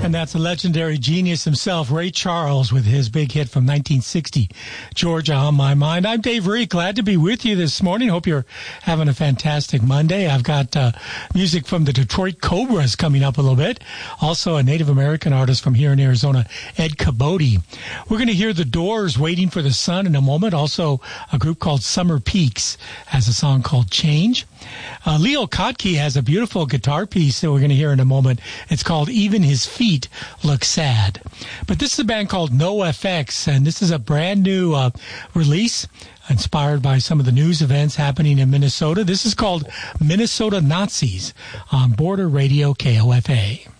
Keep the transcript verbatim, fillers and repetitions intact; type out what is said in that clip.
And that's a legendary genius himself, Ray Charles, with his big hit from nineteen sixty, Georgia on My Mind. I'm Dave Reed. Glad to be with you this morning. Hope you're having a fantastic Monday. I've got uh, music from the Detroit Cobras coming up a little bit. Also, a Native American artist from here in Arizona, Ed Cabote. We're going to hear The Doors, Waiting for the Sun, in a moment. Also, a group called Summer Peaks has a song called Change. Uh, Leo Kottke has a beautiful guitar piece that we're going to hear in a moment. It's called Even His Feet Look Sad. But this is a band called NoFX, and this is a brand new uh, release inspired by some of the news events happening in Minnesota. This is called Minnesota Nazis on Border Radio K O F A.